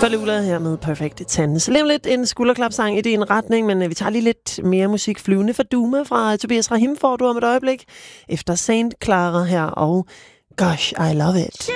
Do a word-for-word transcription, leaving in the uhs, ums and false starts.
Falula her med Perfect ten. Så lige lidt en skulderklapsang i din retning, men vi tager lige lidt mere musik. Flyvende for Duma fra Tobias Rahim får du om et øjeblik. Efter Saint Clara her og Gosh, I Love It.